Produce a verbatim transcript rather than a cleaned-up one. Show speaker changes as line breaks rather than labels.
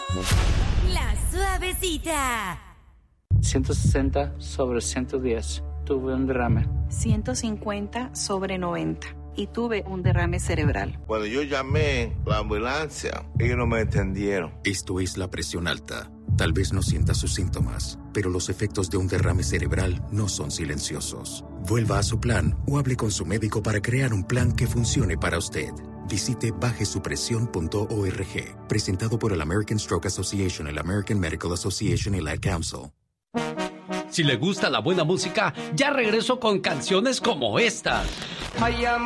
La Suavecita.
ciento sesenta sobre ciento diez. Tuve un derrame.
ciento cincuenta sobre noventa. Y tuve un derrame cerebral.
Cuando yo llamé a la ambulancia, ellos no me entendieron.
Esto es la presión alta. Tal vez no sienta sus síntomas, pero los efectos de un derrame cerebral no son silenciosos. Vuelva a su plan o hable con su médico para crear un plan que funcione para usted. Visite baje su presión punto org. Presentado por el American Stroke Association, el American Medical Association y la Ad Council.
Si le gusta la buena música, ya regreso con canciones como esta.
I am